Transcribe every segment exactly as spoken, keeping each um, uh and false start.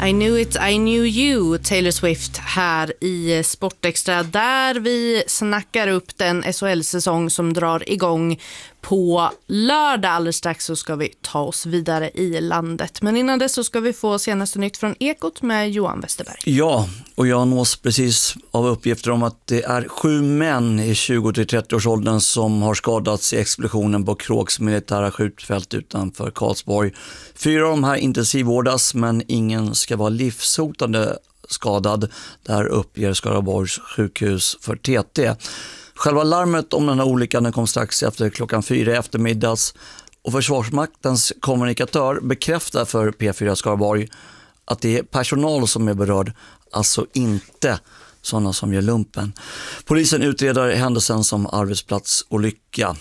I knew it, I knew you, Taylor Swift här i Sportextra, där vi snackar upp den S H L-säsong som drar igång på lördag. Alldeles strax så ska vi ta oss vidare i landet. Men innan det så ska vi få senaste nytt från Ekot med Johan Westerberg. Ja, och jag nås precis av uppgifter om att det är sju män i tjugo till trettio års åldern som har skadats i explosionen på Kråks militära skjutfält utanför Karlsborg. Fyra av de här intensivvårdas, men ingen ska vara livshotande skadad. Där uppger Skaraborgs sjukhus för T T. Själva larmet om den här olyckan kom strax efter klockan fyra eftermiddags, och Försvarsmaktens kommunikatör bekräftar för P fyra Skaraborg att det är personal som är berörd, alltså inte sådana som gör lumpen. Polisen utreder händelsen som arbetsplatsolycka.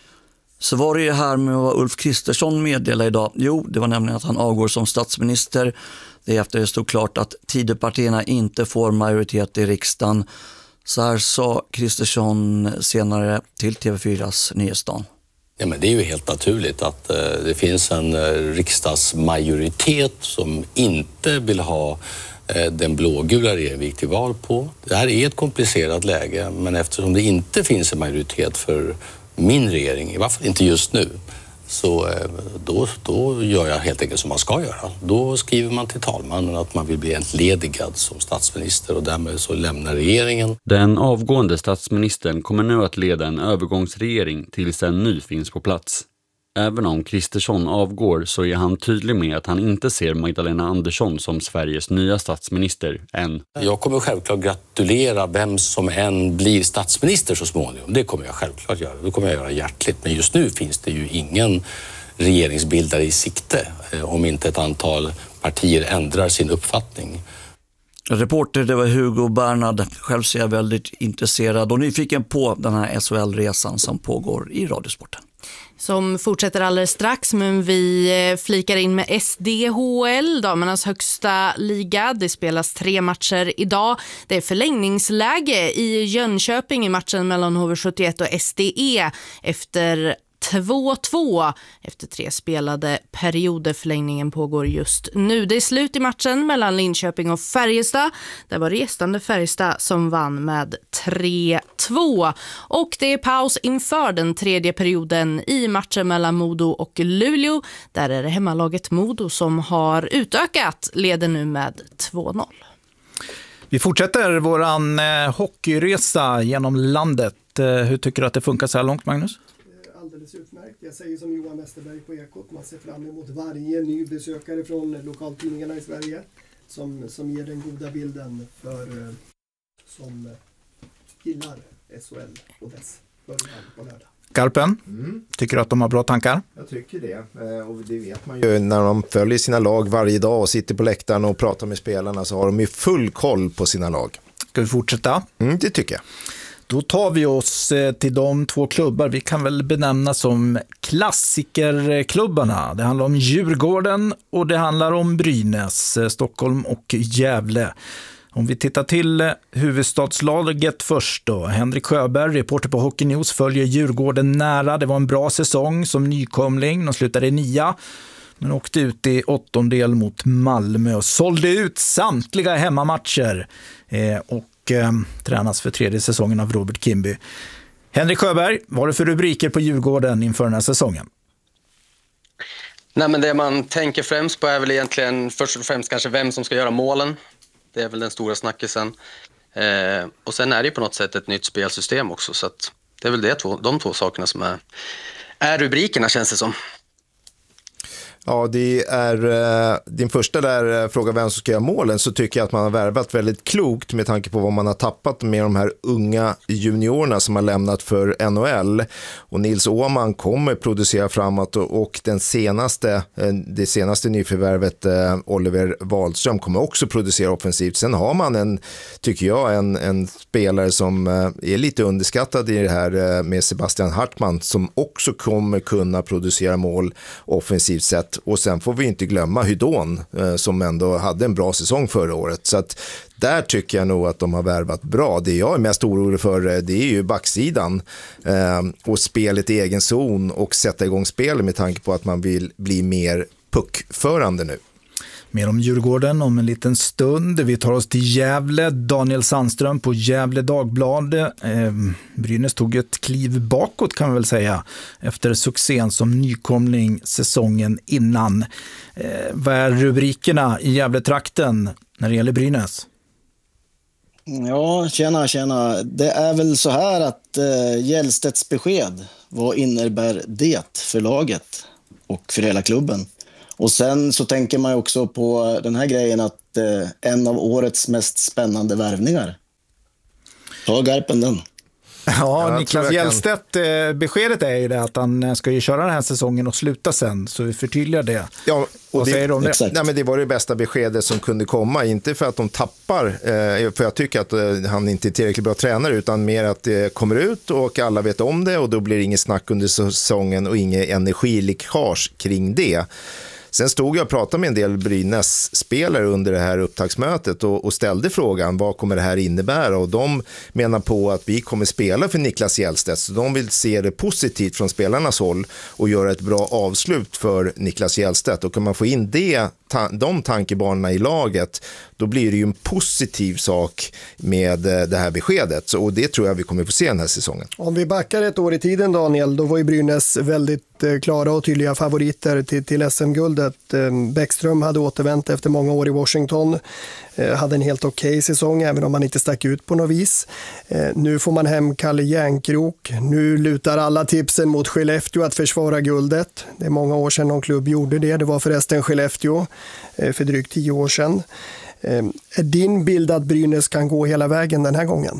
Så var det här med vad Ulf Kristersson meddelade idag. Jo, det var nämligen att han avgår som statsminister. Det efter det stod klart att Tidöpartierna inte får majoritet i riksdagen. Så här sa Kristersson senare till T V fyras Nyhetsdagen. Ja, men det är ju helt naturligt att eh, det finns en eh, riksdagsmajoritet som inte vill ha eh, den blågula regeringen vi gick till val på. Det här är ett komplicerat läge, men eftersom det inte finns en majoritet för min regering, i varje fall inte just nu, så eh, då, då gör jag helt enkelt som man ska göra. Då skriver man till talmannen att man vill bli entledigad som statsminister och därmed så lämnar regeringen. Den avgående statsministern kommer nu att leda en övergångsregering tills en ny finns på plats. Även om Kristersson avgår så är han tydlig med att han inte ser Magdalena Andersson som Sveriges nya statsminister än. Jag kommer självklart gratulera vem som än blir statsminister så småningom. Det kommer jag självklart göra. Det kommer jag göra hjärtligt. Men just nu finns det ju ingen regeringsbildare i sikte om inte ett antal partier ändrar sin uppfattning. Reporter, det var Hugo Bernhard. Själv ser jag väldigt intresserad och nyfiken på den här S H L-resan som pågår i Radiosporten. Som fortsätter alldeles strax, men vi flikar in med S D H L, damernas högsta liga. Det spelas tre matcher idag. Det är förlängningsläge i Jönköping i matchen mellan H V sjuttioett och S D E efter två två efter tre spelade perioder. Förlängningen pågår just nu. Det är slut i matchen mellan Linköping och Färjestad. Det var restande Färjestad som vann med tre två. Och det är paus inför den tredje perioden i matchen mellan Modo och Luleå. Där är det hemmalaget Modo som har utökat, leder nu med två noll. Vi fortsätter våran eh, hockeyresa genom landet. Eh, hur tycker du att det funkar så här långt, Magnus? Alldeles utmärkt. Jag säger som Johan Westerberg på Ekot. Man ser fram emot varje ny besökare från lokaltidningarna i Sverige som, som ger den goda bilden för som gillar S H L och dess början på lördag. Karpen, mm. tycker du att de har bra tankar? Jag tycker det. Och det vet man ju när de följer sina lag varje dag och sitter på läktaren och pratar med spelarna, så har de ju full koll på sina lag. Ska vi fortsätta? Mm, det tycker jag. Då tar vi oss till de två klubbar vi kan väl benämna som klassikerklubbarna. Det handlar om Djurgården och det handlar om Brynäs, Stockholm och Gävle. Om vi tittar till huvudstadslaget först då. Henrik Sjöberg, reporter på Hockey News, följer Djurgården nära. Det var en bra säsong som nykomling. De slutade i nia, men åkte ut i åttondel mot Malmö och sålde ut samtliga hemmamatcher. Eh, och eh, tränas för tredje säsongen av Robert Kimby. Henrik Sjöberg, vad är det för rubriker på Djurgården inför den här säsongen? Nej, men det man tänker främst på är väl egentligen först och främst kanske vem som ska göra målen. Det är väl den stora snackisen. Eh, och sen är det på något sätt ett nytt spelsystem också. Så att det är väl det, de två sakerna som är, är rubrikerna, känns det som. Ja, det är uh, din första där uh, fråga vem som ska göra målen, så tycker jag att man har värvat väldigt klokt med tanke på vad man har tappat med de här unga juniorerna som har lämnat för N H L. Och Nils Åhman kommer producera framåt och, och den senaste, uh, det senaste nyförvärvet uh, Oliver Wahlström kommer också producera offensivt. Sen har man en, tycker jag, en, en spelare som uh, är lite underskattad i det här uh, med Sebastian Hartman, som också kommer kunna producera mål offensivt sett. Och sen får vi inte glömma Hydon eh, som ändå hade en bra säsong förra året. Så att där tycker jag nog att de har värvat bra. Det jag är mest orolig för, det är ju backsidan eh, och spelet i egen zon och sätta igång spelet med tanke på att man vill bli mer puckförande nu. Mer om Djurgården om en liten stund. Vi tar oss till Gävle. Daniel Sandström på Gävle Dagblad. Eh, Brynäs tog ett kliv bakåt kan man väl säga efter succén som nykomling säsongen innan. Eh, vad är rubrikerna i Gävletrakten när det gäller Brynäs? Ja, tjena, tjena. Det är väl så här att eh, Gällstedts besked, vad innebär det för laget och för hela klubben? Och sen så tänker man också på den här grejen att eh, en av årets mest spännande värvningar. Ta Garpen den. Ja, Ja, Niklas kan... Gällstedt, eh, beskedet är ju det att han ska ju köra den här säsongen och sluta sen, så vi förtydligar det. Ja, och Vad det, säger du om det? Nej, men det var det bästa beskedet som kunde komma, inte för att de tappar, eh, för jag tycker att eh, han inte är tillräckligt bra tränare, utan mer att det kommer ut och alla vet om det och då blir det inget snack under säsongen och inget energiläckage kring det. Sen stod jag och pratade med en del Brynäs-spelare under det här upptagsmötet och, och ställde frågan, vad kommer det här innebära? Och de menar på att vi kommer spela för Niklas Gällstedt, så de vill se det positivt från spelarnas håll och göra ett bra avslut för Niklas Gällstedt. Och kan man få in det, ta, de tankebanorna i laget, då blir det ju en positiv sak med det här beskedet. Så, och det tror jag vi kommer få se den här säsongen. Om vi backar ett år i tiden, Daniel, då var ju Brynäs väldigt eh, klara och tydliga favoriter till, till S M-guldet. Eh, Bäckström hade återvänt efter många år i Washington. Eh, hade en helt okej okay säsong, även om han inte stack ut på något vis. Eh, nu får man hem Kalle Järnkrok. Nu lutar alla tipsen mot Skellefteå att försvara guldet. Det är många år sedan någon klubb gjorde det. Det var förresten Skellefteå eh, för drygt tio år sedan. Eh, är din bild att Brynäs kan gå hela vägen den här gången?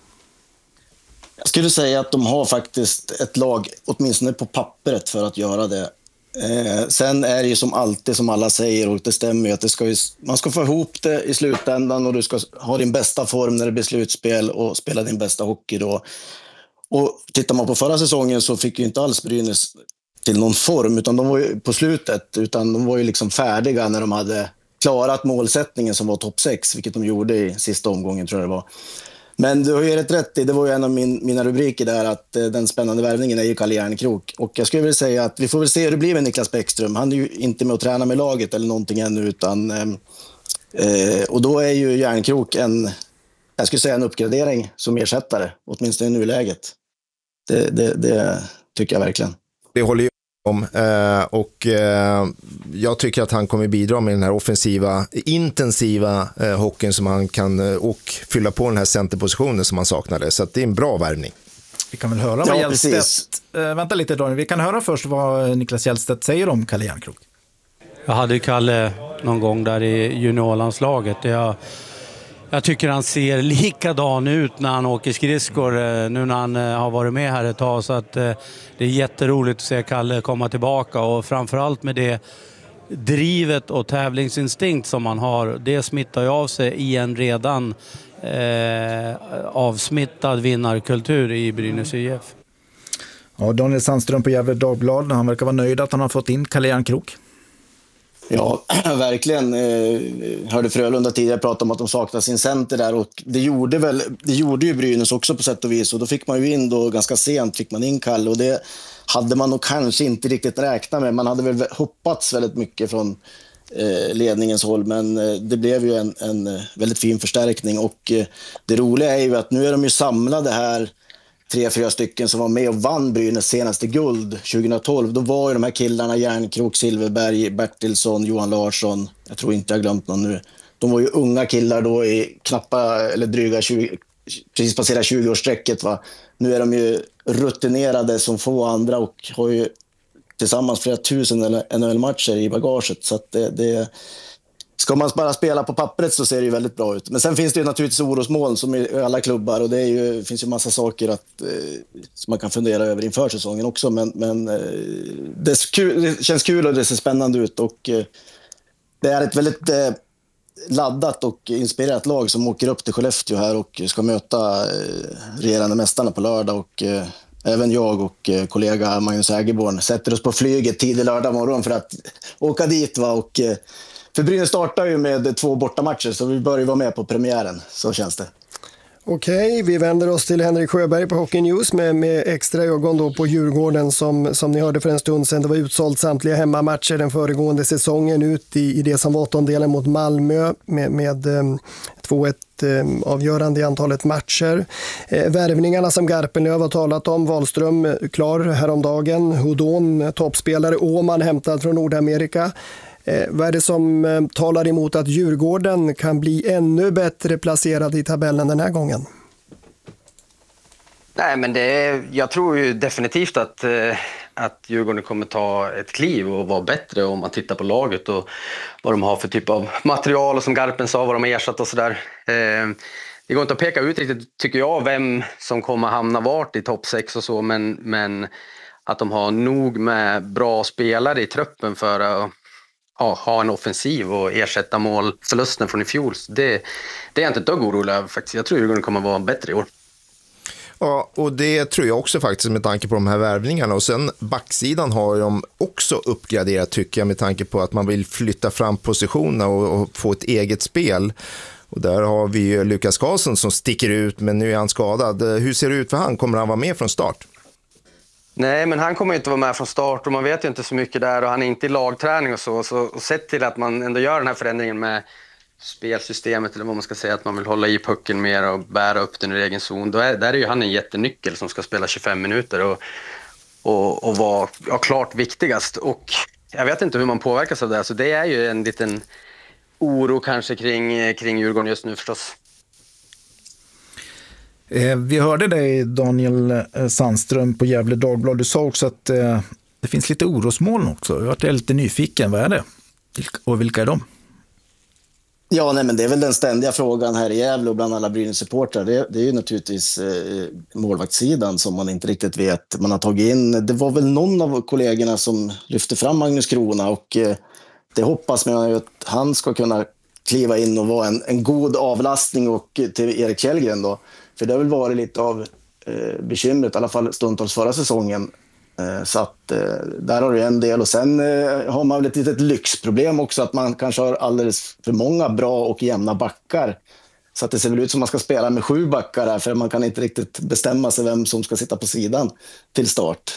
Jag skulle säga att de har faktiskt ett lag, åtminstone på pappret, för att göra det. Eh, sen är det ju som alltid, som alla säger, och det stämmer ju, att det ska ju, man ska få ihop det i slutändan och du ska ha din bästa form när det blir slutspel och spela din bästa hockey då. Och tittar man på förra säsongen så fick ju inte alls Brynäs till någon form, utan de var ju på slutet, utan de var ju liksom färdiga när de hade klarat målsättningen som var topp sex, vilket de gjorde i sista omgången, tror jag det var. Men du har ju rätt rätt i, det var ju en av min, mina rubriker där, att eh, den spännande värvningen är ju Kalle Järnkrok. Och jag skulle vilja säga att vi får väl se hur det blir med Niklas Bäckström. Han är ju inte med att träna med laget eller någonting ännu, utan eh, och då är ju Järnkrok en, jag skulle säga en uppgradering som ersättare, åtminstone i nuläget. Det, det, det tycker jag verkligen. Det håller ju om, eh, och eh, jag tycker att han kommer bidra med den här offensiva, intensiva eh, hockeyn som han kan, eh, och fylla på den här centerpositionen som han saknade, så att det är en bra värvning. Vi kan väl höra vad ja, Gällstedt, äh, vänta lite Daniel, vi kan höra först vad Niklas Gällstedt säger om Kalle Järnkrok. Jag hade Kalle någon gång där i juniorlandslaget. Jag, jag tycker han ser likadan ut när han åker skridskor nu när han har varit med här ett tag, så att det är jätteroligt att se Kalle komma tillbaka, och framförallt med det drivet och tävlingsinstinkt som han har. Det smittar ju av sig i en redan eh, avsmittad vinnarkultur i Brynäs I F. Ja, Daniel Sandström på Gävle Dagblad, han verkar vara nöjd att han har fått in Kalle Järnkrok. Ja, verkligen. Eh, hörde Frölunda tidigare prata om att de saknar sin center där, och det gjorde väl det gjorde ju Brynäs också på sätt och vis, och då fick man ju in då ganska sent fick man in Kalle, och det hade man nog kanske inte riktigt räknat med. Man hade väl hoppats väldigt mycket från eh, ledningens håll, men eh, det blev ju en, en väldigt fin förstärkning, och eh, det roliga är ju att nu är de ju samlade här, tre, fyra stycken som var med och vann Brynäs senaste guld tjugohundratolv. Då var ju de här killarna Järnkrok, Silverberg, Bertilsson, Johan Larsson. Jag tror inte jag har glömt någon nu. De var ju unga killar då i knappa eller dryga tjugo, precis passerat tjugo-årssträcket, va. Nu är de ju rutinerade som få andra och har ju tillsammans flera tusen N H L-matcher i bagaget. Så att det, det ska man bara spela på pappret så ser det ju väldigt bra ut. Men sen finns det ju naturligtvis orosmoln som i alla klubbar, och det är ju, finns ju massa saker att, eh, som man kan fundera över inför säsongen också. Men, men eh, det, kul, det känns kul och det ser spännande ut, och eh, det är ett väldigt eh, laddat och inspirerat lag som åker upp till Skellefteå här och ska möta eh, regerande mästarna på lördag, och eh, även jag och eh, kollega Magnus Ägerborn sätter oss på flyget tidig lördag morgon för att åka dit, va, och eh, för Brynäs startar ju med två bortamatcher, så vi bör ju vara med på premiären, så känns det. Okej, vi vänder oss till Henrik Sjöberg på Hockey News med, med extra ögon då på Djurgården som, som ni hörde för en stund sedan. Det var utsålt samtliga hemmamatcher den föregående säsongen ut i, i det som var åttondelen mot Malmö med, med um, två ett um, avgörande i antalet matcher. Eh, värvningarna som Garpenlöv har talat om, Wahlström klar häromdagen, Hodon toppspelare, Åman hämtad från Nordamerika. Eh, vad är det som eh, talar emot att Djurgården kan bli ännu bättre placerad i tabellen den här gången? Nej, men det är, jag tror ju definitivt att, eh, att Djurgården kommer ta ett kliv och vara bättre om man tittar på laget och vad de har för typ av material och som Garpen sa, vad de har ersatt och sådär. Eh, det går inte att peka ut riktigt, tycker jag, vem som kommer hamna vart i topp sex och så, men, men att de har nog med bra spelare i truppen för att ja, ha en offensiv och ersätta målförlusten från i fjol. Det, det är jag inte ett dugg orolig över faktiskt. Jag tror att det kommer vara bättre i år. Ja, och det tror jag också faktiskt med tanke på de här värvningarna. Och sen backsidan har de också uppgraderat tycker jag med tanke på att man vill flytta fram positionerna och, och få ett eget spel. Och där har vi ju Lukas Karlsson som sticker ut, men nu är han skadad. Hur ser det ut för han? Kommer han vara med från start? Nej, men han kommer inte vara med från start och man vet ju inte så mycket där och han är inte i lagträning och så. Så och sett till att man ändå gör den här förändringen med spelsystemet eller vad man ska säga, att man vill hålla i pucken mer och bära upp den i egen zon. Då är, där är ju han en jättenyckel som ska spela tjugofem minuter och, och, och vara ja, klart viktigast. Och jag vet inte hur man påverkas av det, så det är ju en liten oro kanske kring, kring Djurgården just nu förstås. Eh, vi hörde dig Daniel Sandström på Gävle Dagblad. Du sa också att eh, det finns lite orosmoln också. Jag var lite nyfiken. Vad är det? Och vilka är de? Ja, nej, men det är väl den ständiga frågan här i Gävle och bland alla Brynäs-supportrar. Det, det är ju naturligtvis eh, målvaktssidan som man inte riktigt vet. Man har tagit in, det var väl någon av kollegorna som lyfte fram Magnus Krona och eh, det hoppas man ju att han ska kunna kliva in och vara en, en god avlastning och till Erik Källgren då. För det har väl varit lite av eh, bekymret, i alla fall stundtals förra säsongen. Eh, så att eh, där har du en del. Och sen eh, har man väl ett litet lyxproblem också, att man kanske har alldeles för många bra och jämna backar. Så att det ser väl ut som man ska spela med sju backar här, för man kan inte riktigt bestämma sig vem som ska sitta på sidan till start.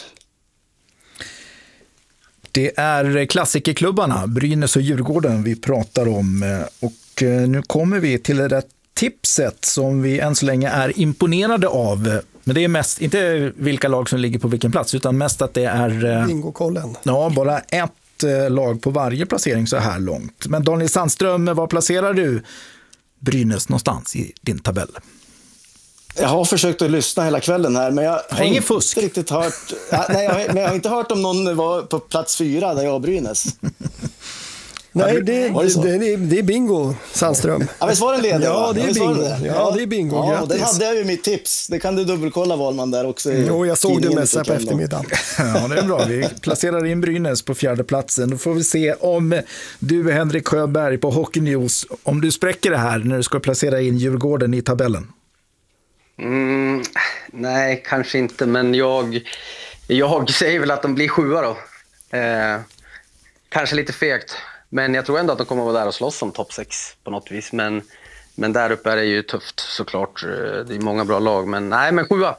Det är klassikerklubbarna, Brynäs och Djurgården vi pratar om. Och nu kommer vi till det tipset som vi än så länge är imponerade av. Men det är mest, inte vilka lag som ligger på vilken plats, utan mest att det är bingokollen. Ja, bara ett lag på varje placering så här långt. Men Daniel Sandström, var placerar du Brynäs någonstans i din tabell? Jag har försökt att lyssna hela kvällen här, men jag har Ingen inte fusk. riktigt hört. Ja, nej, jag har, men jag har inte hört om någon var på plats fyra där jag och Brynäs. Nej, det, det, det, det, det är bingo, Sandström. Ja, visst var den ledig? Ja, det är bingo. Det? Ja, det är bingo. Ja, Grattis. den hade jag ju mitt tips. Det kan du dubbelkolla, Wahlman, där också. Jo, jag såg det mest på eftermiddagen. Ja, det är bra. Vi placerar in Brynäs på fjärde platsen. Då får vi se om du, Henrik Sjöberg på Hockey News, om du spräcker det här när du ska placera in Djurgården i tabellen. Mm, nej, kanske inte, men jag, jag säger väl att de blir sjua då. Eh, kanske lite fegt, men jag tror ändå att de kommer att vara där och slåss om topp sex på något vis. Men, men där uppe är det ju tufft såklart. Det är många bra lag, men nej, men sjua.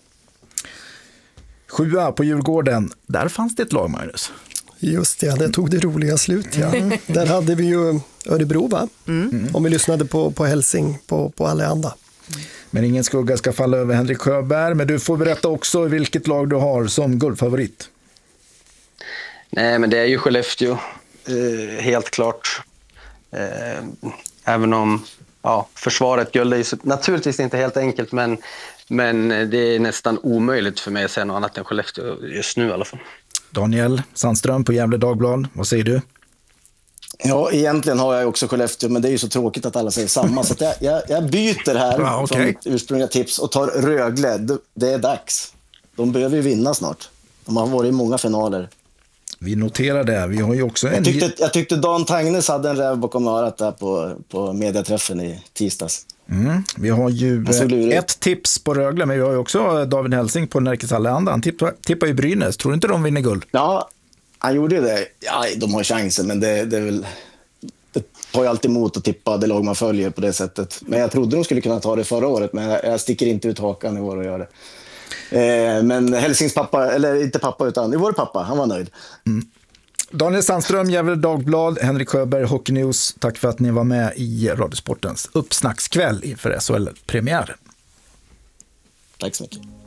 Sjua på Djurgården, där fanns det ett lag, Magnus. Just det, där tog det roliga slut. Ja. Där hade vi ju Örebro, va? Mm. Om vi lyssnade på, på Helsing, på, på Allehanda. Men ingen skugga ska falla över Henrik Sjöberg. Men du får berätta också vilket lag du har som guldfavorit. Nej, men det är ju Skellefteå. Eh, helt klart. Eh, även om ja, försvaret guld är ju naturligtvis inte helt enkelt. Men, men det är nästan omöjligt för mig att säga något annat än Skellefteå just nu i alla fall. Daniel Sandström på Gävle Dagblad. Vad säger du? Ja, egentligen har jag också Skellefteå, men det är ju så tråkigt att alla säger samma. Så att jag, jag, jag byter här ja, okay. från mitt ursprungliga tips och tar Rögle. Det är dags. De behöver ju vinna snart. De har varit i många finaler. Vi noterar det. Vi har ju också en... jag, tyckte, jag tyckte Dan Tangnes hade en räv bakom örat där på, på mediaträffen i tisdags. Mm. Vi har ju ett tips på Rögle, men vi har ju också David Helsing på Närkes Allehanda. Han tippar, tippar ju Brynäs. Tror du inte de vinner guld? Ja, han gjorde det. Ja, de har chansen, men det, det är väl... Det har ju alltid emot att tippa det lag man följer på det sättet. Men jag trodde de skulle kunna ta det förra året, men jag sticker inte ut hakan i år och gör det. Eh, men Helsings pappa, eller inte pappa utan i vår pappa, han var nöjd. Mm. Daniel Sandström, Gefle Dagblad, Henrik Sjöberg, Hockey News. Tack för att ni var med i Radiosportens uppsnackskväll inför S H L-premiären. Tack så mycket.